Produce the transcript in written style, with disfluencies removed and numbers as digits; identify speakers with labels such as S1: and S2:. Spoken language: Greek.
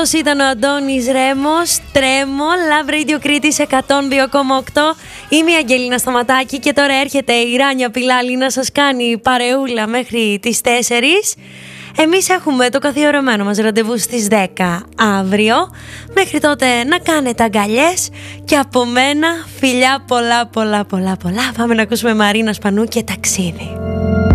S1: Αυτός ήταν ο Αντώνης Ρέμος, Τρέμο, Love Radio Κρήτης 102,8. Είμαι η Αγγελίνα Σταματάκη και τώρα έρχεται η Ράνια Πιλάλη να σας κάνει παρεούλα μέχρι τις 4. Εμείς έχουμε το καθιερωμένο μας ραντεβού στις 10 αύριο. Μέχρι τότε να κάνετε αγκαλιές και από μένα φιλιά πολλά. Πάμε να ακούσουμε Μαρίνα Σπανού και Ταξίδι.